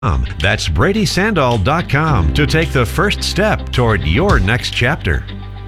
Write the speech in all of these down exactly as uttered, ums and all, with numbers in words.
That's Brady Sandall dot com to take the first step toward your next chapter.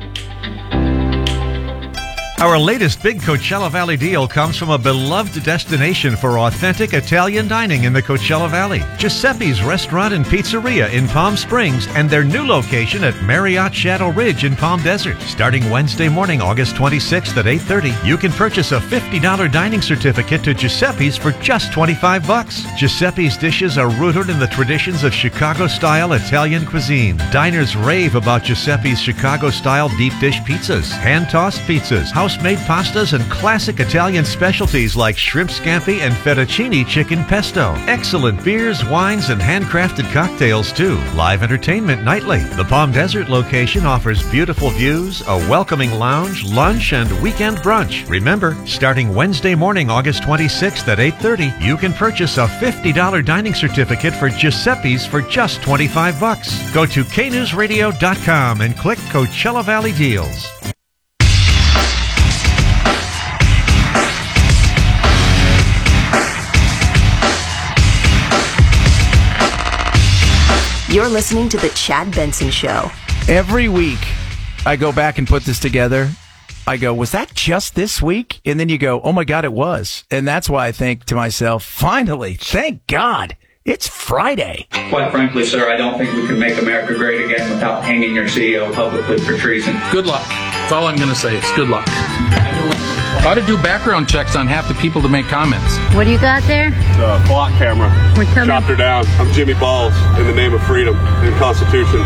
Our latest big Coachella Valley deal comes from a beloved destination for authentic Italian dining in the Coachella Valley. Giuseppe's Restaurant and Pizzeria in Palm Springs and their new location at Marriott Shadow Ridge in Palm Desert. Starting Wednesday morning, August twenty-sixth at eight thirty, you can purchase a fifty dollars dining certificate to Giuseppe's for just twenty-five bucks. Giuseppe's dishes are rooted in the traditions of Chicago-style Italian cuisine. Diners rave about Giuseppe's Chicago-style deep dish pizzas, hand-tossed pizzas, house made pastas, and classic Italian specialties like shrimp scampi and fettuccine chicken pesto. Excellent beers, wines, and handcrafted cocktails too. Live entertainment nightly. The Palm Desert location offers beautiful views, a welcoming lounge, lunch, and weekend brunch. Remember, starting Wednesday morning, August twenty-sixth at eight thirty, you can purchase a fifty dollars dining certificate for Giuseppe's for just twenty-five bucks. Go to K News Radio dot com and click Coachella Valley Deals. You're listening to The Chad Benson Show. Every week, I go back and put this together. I go, was that just this week? And then you go, oh my God, it was. And that's why I think to myself, finally, thank God, it's Friday. Quite frankly, sir, I don't think we can make America great again without hanging your C E O publicly for treason. Good luck. That's all I'm going to say. It's good luck. Ought to do background checks on half the people to make comments. What do you got there? The block camera. We're coming. Chopped her down. I'm Jimmy Balls in the name of freedom and Constitution.